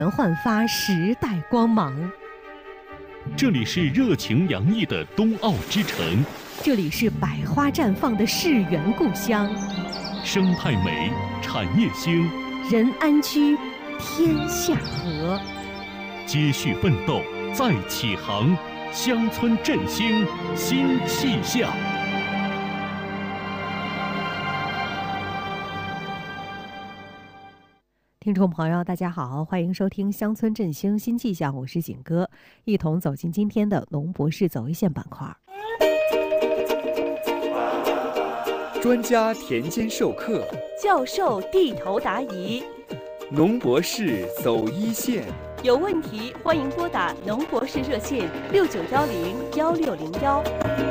焕发时代光芒。 这里是热情洋溢的冬奥之城， 这里是百花绽放的世园故乡。 生态美，产业兴， 人安居，天下和。 接续奋斗，再起航，乡村振兴新气象。 听众朋友，大家好，欢迎收听《乡村振兴新气象》，我是景哥，一同走进今天的农博士走一线板块。 专家田间授课， 教授地头答疑， 农博士走一线。 有问题欢迎拨打农博士热线69101601。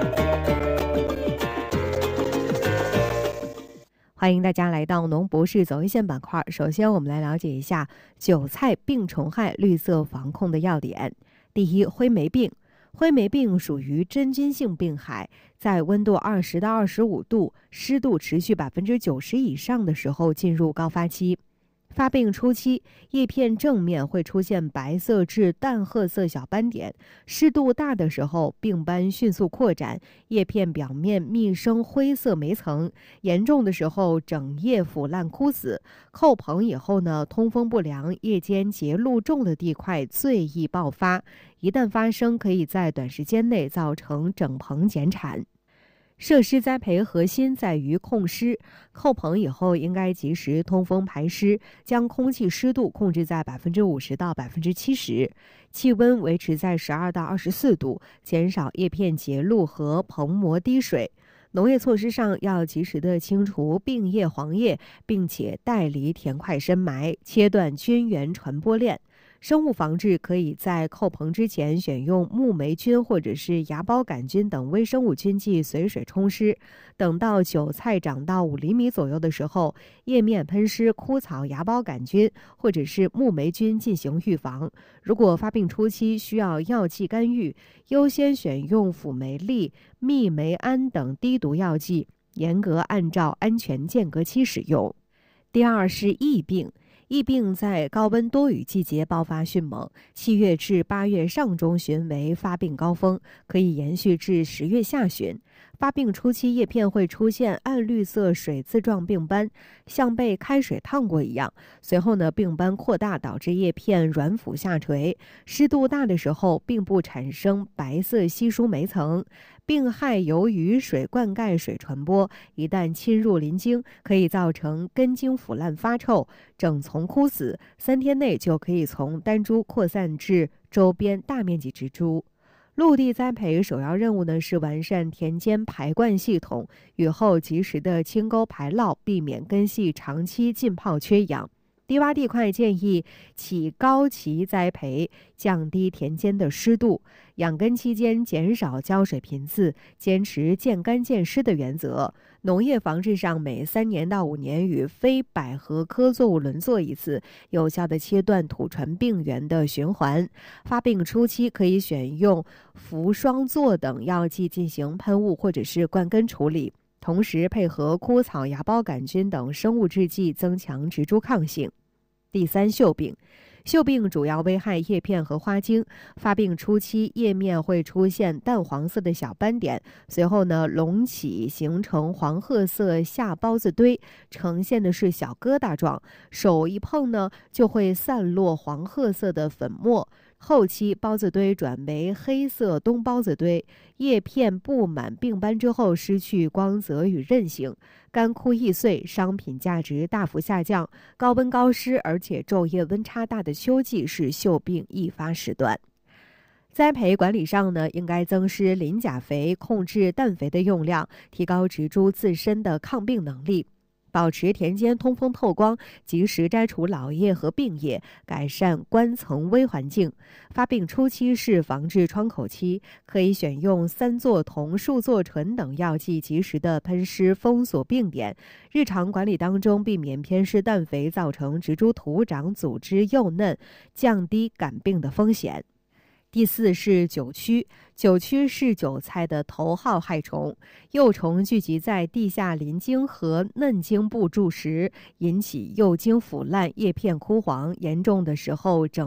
欢迎大家来到农博士走一线板块。首先，我们来了解一下韭菜病虫害绿色防控的要点。第一，灰霉病。灰霉病属于真菌性病害，在温度20到25度、湿度持续90%以上的时候进入高发期。发病初期，叶片正面会出现白色至淡褐色小斑点，湿度大的时候，病斑迅速扩展，叶片表面密生灰色霉层，严重的时候整叶腐烂枯死。扣棚以后呢，通风不良、叶间结露重的地块最易爆发，一旦发生，可以在短时间内造成整棚减产。设施栽培核心在于控湿，扣棚以后应该及时通风排湿，将空气湿度控制在50%到70%，气温维持在12到24度，减少叶片结露和棚膜滴水。农业措施上要及时的清除病叶黄叶，并且带离田块深埋，切断菌源传播链。生物防治可以在扣棚之前选用木霉菌或者是芽孢杆菌等微生物菌剂随水冲湿，等到韭菜长到5厘米左右的时候，叶面喷施枯草芽孢杆菌或者是木霉菌进行预防。如果发病初期需要药剂干预，优先选用辅酶利、嘧霉胺等低毒药剂，严格按照安全间隔期使用。第二是疫病。疫病在高温多雨季节爆发迅猛，7月至8月上中旬为发病高峰，可以延续至10月下旬。发病初期，叶片会出现暗绿色水渍状病斑，像被开水烫过一样。随后呢，病斑扩大，导致叶片软腐下垂。湿度大的时候，并不产生白色稀疏霉层。病害由雨水灌溉水传播，一旦侵入鳞茎，可以造成根茎腐烂发臭、整丛枯死，3天内就可以从单株扩散至周边大面积植株。陆地栽培首要任务呢是完善田间排灌系统，雨后及时的清沟排涝，避免根系长期浸泡缺氧。低洼地块建议起高畦栽培，降低田间的湿度。养根期间减少浇水频次，坚持见干见湿的原则。农业防治上，每3年到5年与非百合科作物轮作一次，有效的切断土传病源的循环。发病初期可以选用氟双唑等药剂进行喷雾或者是灌根处理。同时配合枯草芽孢杆菌等生物制剂，增强植株抗性。第三，锈病。锈病主要危害叶片和花茎，发病初期叶面会出现淡黄色的小斑点，随后呢隆起形成黄褐色下孢子堆，呈现的是小疙瘩状，手一碰呢就会散落黄褐色的粉末。后期孢子堆转为黑色冬孢子堆，叶片布满病斑之后失去光泽与韧性，干枯易碎，商品价值大幅下降。高温高湿而且昼夜温差大的秋季是锈病易发时段。栽培管理上呢，应该增施磷钾肥，控制氮肥的用量，提高植株自身的抗病能力。保持田间通风透光，及时摘除老叶和病叶，改善冠层微环境。发病初期是防治窗口期，可以选用3唑酮、树唑醇等药剂，及时的喷施封锁病点。日常管理当中，避免偏施氮肥，造成植株土长组织幼嫩，降低感病的风险。第4是韭蛆。韭蛆是韭菜的头号害虫，幼虫聚集在地下鳞茎和嫩茎部蛀食，引起幼茎腐烂、叶片枯黄，严重的时候整